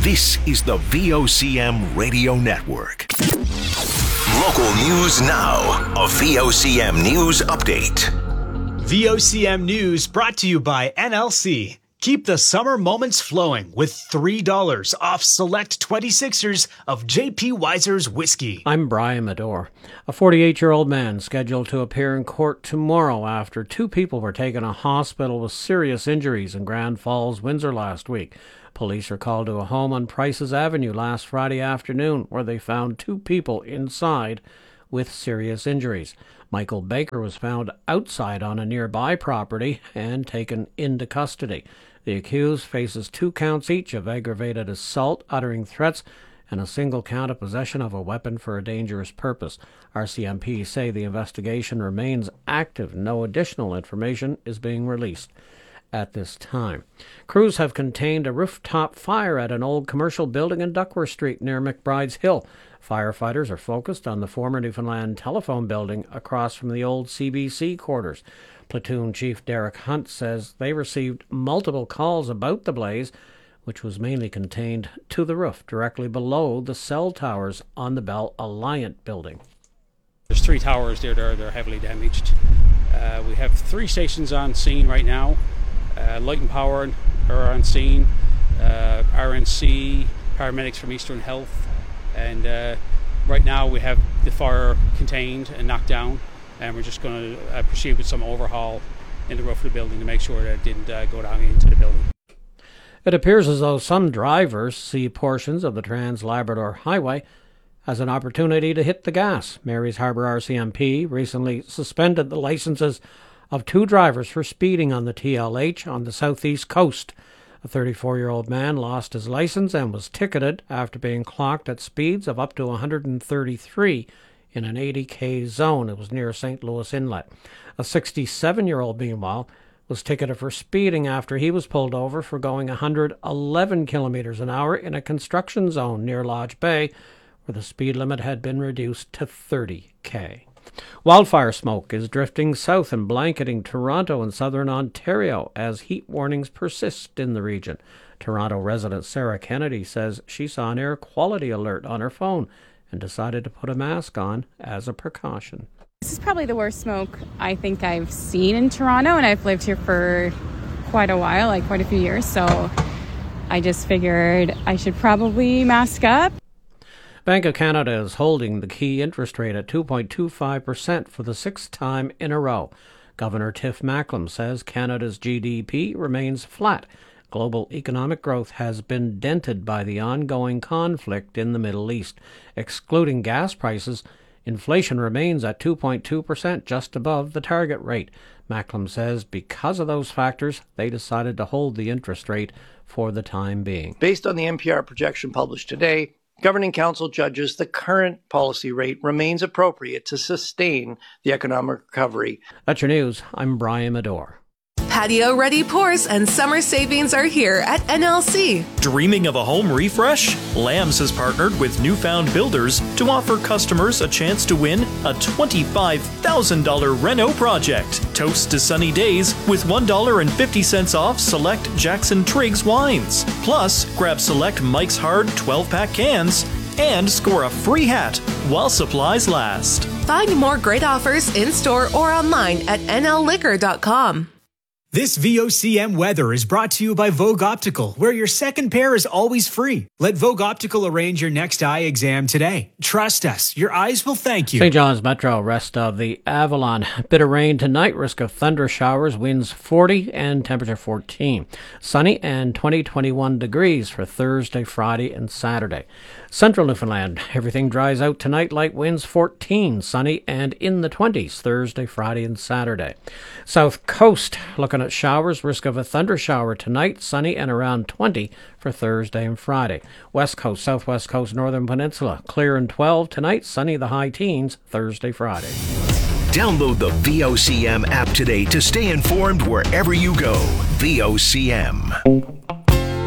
This is the VOCM Radio Network. Local news now. A VOCM News Update. VOCM News brought to you by NLC. Keep the summer moments flowing with $3 off select 26ers of J.P. Weiser's whiskey. I'm Brian Medore. A 48-year-old man scheduled to appear in court tomorrow after two people were taken to hospital with serious injuries in Grand Falls, Windsor last week. Police are called to a home on Prices Avenue last Friday afternoon where they found two people inside with serious injuries. Michael Baker was found outside on a nearby property and taken into custody. The accused faces 2 counts each of aggravated assault, uttering threats, and a single count of possession of a weapon for a dangerous purpose. RCMP say the investigation remains active. No additional information is being released at this time. Crews have contained a rooftop fire at an old commercial building in Duckworth Street near McBride's Hill. Firefighters are focused on the former Newfoundland telephone building across from the old CBC quarters. Platoon Chief Derek Hunt says they received multiple calls about the blaze, which was mainly contained to the roof directly below the cell towers on the Bell Alliant building. There's 3 towers there that are heavily damaged. We have 3 stations on scene right now. Light and Power are on scene, RNC, paramedics from Eastern Health, and right now we have the fire contained and knocked down, and we're just going to proceed with some overhaul in the roof of the building to make sure that it didn't go down into the building. It appears as though some drivers see portions of the Trans-Labrador Highway as an opportunity to hit the gas. Mary's Harbour RCMP recently suspended the licenses of 2 drivers for speeding on the TLH on the southeast coast. A 34-year-old man lost his license and was ticketed after being clocked at speeds of up to 133 in an 80k zone. It was near St. Louis Inlet. A 67-year-old, meanwhile, was ticketed for speeding after he was pulled over for going 111 kilometers an hour in a construction zone near Lodge Bay, where the speed limit had been reduced to 30k. Wildfire smoke is drifting south and blanketing Toronto and southern Ontario as heat warnings persist in the region. Toronto resident Sarah Kennedy says she saw an air quality alert on her phone and decided to put a mask on as a precaution. This is probably the worst smoke I think I've seen in Toronto, and I've lived here for quite a while, like quite a few years, so I just figured I should probably mask up. Bank of Canada is holding the key interest rate at 2.25% for the 6th time in a row. Governor Tiff Macklem says Canada's GDP remains flat. Global economic growth has been dented by the ongoing conflict in the Middle East. Excluding gas prices, inflation remains at 2.2%, just above the target rate. Macklem says because of those factors, they decided to hold the interest rate for the time being. Based on the NPR projection published today, Governing Council judges the current policy rate remains appropriate to sustain the economic recovery. That's your news. I'm Brian Medore. Patio-ready pours and summer savings are here at NLC. Dreaming of a home refresh? Lambs has partnered with Newfound Builders to offer customers a chance to win a $25,000 reno project. Toast to sunny days with $1.50 off select Jackson Triggs wines. Plus, grab select Mike's Hard 12-pack cans and score a free hat while supplies last. Find more great offers in-store or online at nlliquor.com. This VOCM weather is brought to you by Vogue Optical, where your second pair is always free. Let Vogue Optical arrange your next eye exam today. Trust us, your eyes will thank you. St. John's Metro, rest of the Avalon. Bit of rain tonight, risk of thunder showers, winds 40 and temperature 14. Sunny and 21 degrees for Thursday, Friday, and Saturday. Central Newfoundland, everything dries out tonight, light winds 14, sunny and in the 20s Thursday, Friday, and Saturday. South Coast, looking at showers, risk of a thunder shower tonight, sunny and around 20 for Thursday and Friday. West Coast, Southwest Coast, Northern Peninsula, clear and 12 tonight, sunny the high teens Thursday, Friday. Download the VOCM app today to stay informed wherever you go. VOCM.